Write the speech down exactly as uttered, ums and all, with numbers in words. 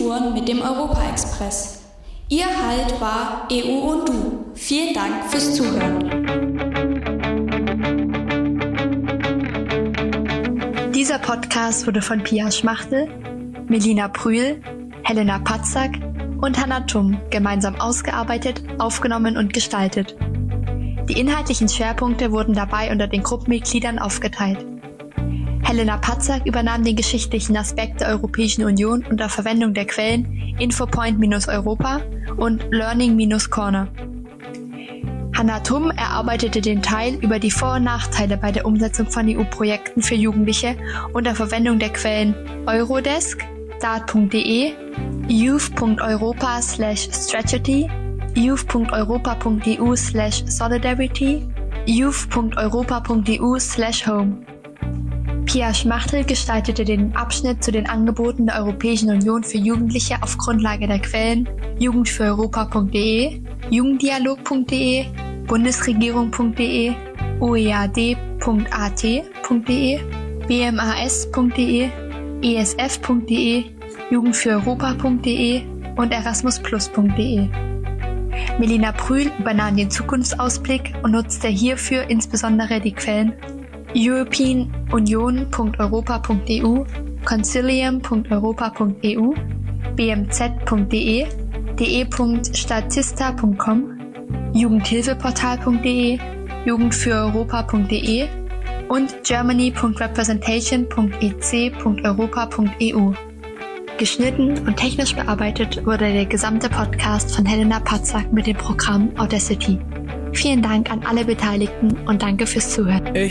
fuhren mit dem Europa-Express. Ihr Halt war E U und Du. Vielen Dank fürs Zuhören. Dieser Podcast wurde von Pia Schmachtel, Melina Prühl, Helena Patzak und Hannah Tumm gemeinsam ausgearbeitet, aufgenommen und gestaltet. Die inhaltlichen Schwerpunkte wurden dabei unter den Gruppenmitgliedern aufgeteilt. Helena Patzak übernahm den geschichtlichen Aspekt der Europäischen Union unter Verwendung der Quellen Infopoint-Europa und Learning-Corner. Hannah Tumm erarbeitete den Teil über die Vor- und Nachteile bei der Umsetzung von E U-Projekten für Jugendliche unter Verwendung der Quellen Eurodesk, dart punkt de, youth punkt europa slash strategy, youth punkt europa punkt e u slash solidarity, youth punkt europa punkt e u slash home. Pia Schmachtel gestaltete den Abschnitt zu den Angeboten der Europäischen Union für Jugendliche auf Grundlage der Quellen jugend für europa punkt de, jugenddialog punkt de, bundesregierung punkt de, o e a d punkt a t punkt de, b m a s punkt de, e s f punkt de, jugend für europa punkt de und erasmus plus punkt de. Melina Prühl übernahm den Zukunftsausblick und nutzte hierfür insbesondere die Quellen european union punkt europa punkt e u, concilium punkt europa punkt e u, b m z punkt de, de punkt statista punkt com, jugendhilfeportal punkt de, jugend für europa punkt de und germany punkt representation punkt e c punkt europa punkt e u. Geschnitten und technisch bearbeitet wurde der gesamte Podcast von Helena Patzak mit dem Programm Audacity. Vielen Dank an alle Beteiligten und danke fürs Zuhören. Ich